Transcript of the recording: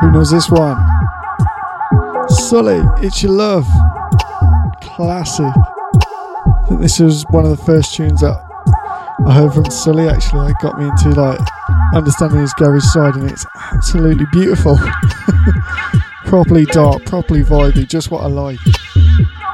tune was this one? Sully, It's Your Love. Classic. I think this was one of the first tunes that I heard from Sully, actually. That got me into like understanding his garage side, and it's absolutely beautiful. Properly dark, properly vibey, just what I like.